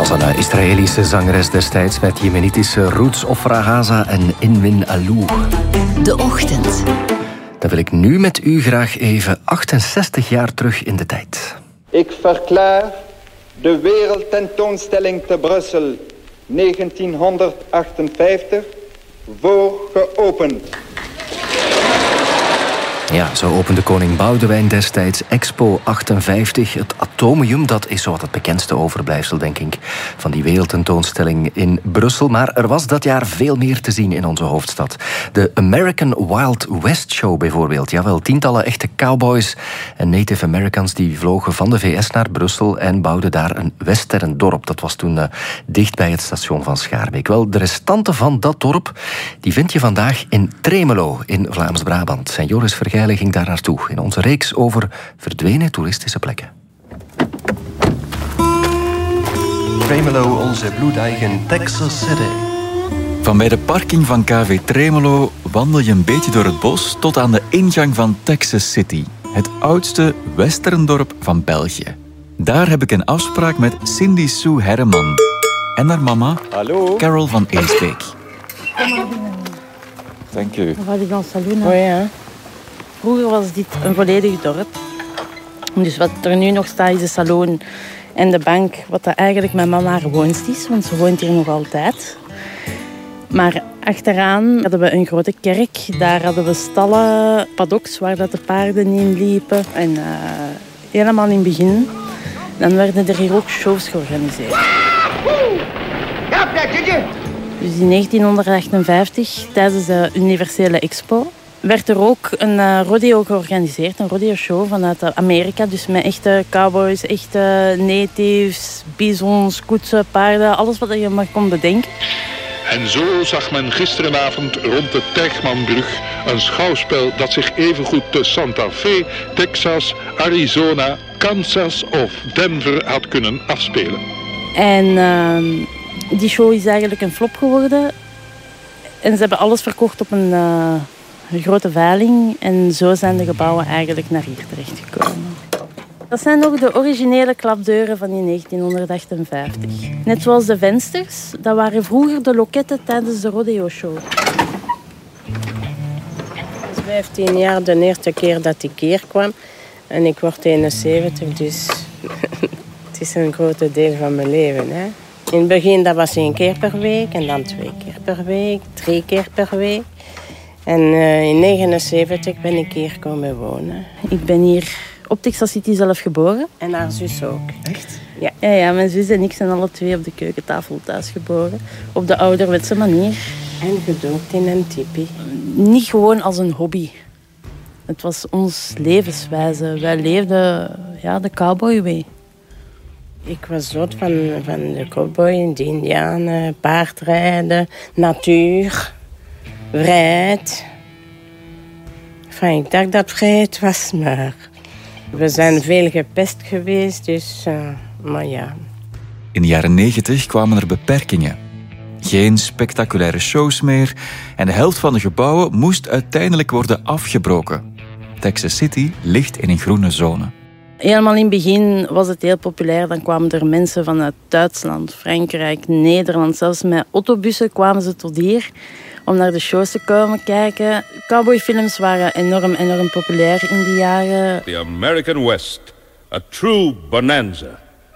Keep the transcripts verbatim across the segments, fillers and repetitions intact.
was een Israëlische zangeres destijds met jemenitische roots, Ofra Haza en Inwin Alou. De Ochtend. Dan wil ik nu met u graag even achtenzestig jaar terug in de tijd. Ik verklaar de Wereldtentoonstelling te Brussel negentienhonderdachtenvijftig voor geopend. Ja, zo opende koning Boudewijn destijds Expo achtenvijftig. Het Atomium, dat is zo wat het bekendste overblijfsel, denk ik, van die wereldtentoonstelling in Brussel. Maar er was dat jaar veel meer te zien in onze hoofdstad. De American Wild West Show bijvoorbeeld. Jawel, tientallen echte cowboys en Native Americans die vlogen van de V S naar Brussel en bouwden daar een western dorp. Dat was toen uh, dicht bij het station van Schaarbeek. Wel, de restanten van dat dorp, die vind je vandaag in Tremelo in Vlaams-Brabant. En Joris Vergij ging daar naartoe in onze reeks over verdwenen toeristische plekken. Tremelo, onze bloedeigen Texas City. Van bij de parking van K V Tremelo wandel je een beetje door het bos tot aan de ingang van Texas City, het oudste westerndorp van België. Daar heb ik een afspraak met Cindy Sue Herreman en haar mama, Hallo. Carol van Eesbeek. Dank u. Oh ja. Vroeger was dit een volledig dorp. Dus wat er nu nog staat is de salon en de bank, wat dat eigenlijk mijn mama haar woonst is, want ze woont hier nog altijd. Maar achteraan hadden we een grote kerk. Daar hadden we stallen, paddocks waar dat de paarden in liepen. En uh, helemaal in het begin, dan werden er hier ook shows georganiseerd. Dus in negentienhonderdachtenvijftig, tijdens de Universele Expo, werd er ook een uh, rodeo georganiseerd, een rodeo-show vanuit Amerika. Dus met echte cowboys, echte natives, bisons, koetsen, paarden, alles wat je maar kon bedenken. En zo zag men gisterenavond rond de Teichmannbrug een schouwspel dat zich evengoed te Santa Fe, Texas, Arizona, Kansas of Denver had kunnen afspelen. En uh, die show is eigenlijk een flop geworden. En ze hebben alles verkocht op een... Uh, Een grote veiling en zo zijn de gebouwen eigenlijk naar hier terechtgekomen. Dat zijn nog de originele klapdeuren van in negentienhonderdachtenvijftig. Net zoals de vensters, dat waren vroeger de loketten tijdens de rodeo-show. Het is vijftien jaar de eerste keer dat ik hier kwam en ik word eenenzeventig, dus het is een groot deel van mijn leven. Hè? In het begin dat was één keer per week en dan twee keer per week, drie keer per week. En uh, in negenenzeventig ben ik hier komen wonen. Ik ben hier op Texas City zelf geboren. En haar zus ook. Echt? Ja, ja, ja, mijn zus en ik zijn alle twee op de keukentafel thuis geboren. Op de ouderwetse manier. En gedoopt in een tipi. Niet gewoon als een hobby. Het was ons levenswijze. Wij leefden ja, de cowboy way. Ik was zot van, van de cowboy, de indianen, paardrijden, natuur. Vrijheid. Enfin, ik dacht dat vrijheid was, maar we zijn veel gepest geweest, dus, uh, maar ja. In de jaren negentig kwamen er beperkingen. Geen spectaculaire shows meer en de helft van de gebouwen moest uiteindelijk worden afgebroken. Texas City ligt in een groene zone. Helemaal in het begin was het heel populair. Dan kwamen er mensen vanuit Duitsland, Frankrijk, Nederland. Zelfs met autobussen kwamen ze tot hier om naar de shows te komen kijken. Cowboyfilms waren enorm, enorm populair in die jaren. The American West, a true bonanza.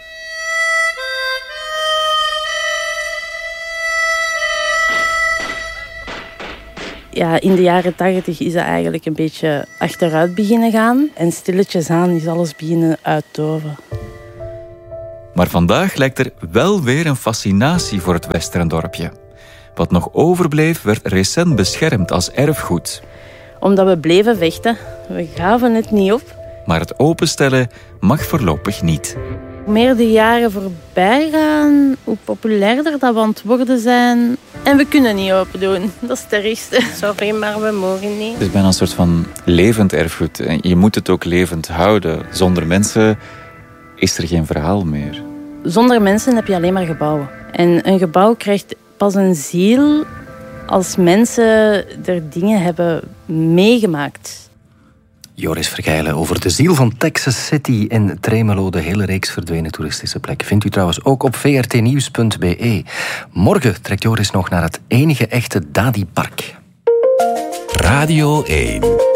Ja, in de jaren tachtig is dat eigenlijk een beetje achteruit beginnen gaan. En stilletjes aan is alles beginnen uitdoven. Maar vandaag lijkt er wel weer een fascinatie voor het westerndorpje. Wat nog overbleef werd recent beschermd als erfgoed. Omdat we bleven vechten. We gaven het niet op. Maar het openstellen mag voorlopig niet. Hoe meer de jaren voorbij gaan, hoe populairder dat we aan het worden zijn. En we kunnen niet open doen. Dat is het ergste. Sorry, maar we mogen niet. Het is bijna een soort van levend erfgoed. En je moet het ook levend houden. Zonder mensen is er geen verhaal meer. Zonder mensen heb je alleen maar gebouwen. En een gebouw krijgt pas een ziel als mensen er dingen hebben meegemaakt. Joris Vergeilen over de ziel van Texas City in Tremelo, de hele reeks verdwenen toeristische plekken. Vindt u trouwens ook op v r t nieuws punt b e. Morgen trekt Joris nog naar het enige echte Dadi Park. Radio één.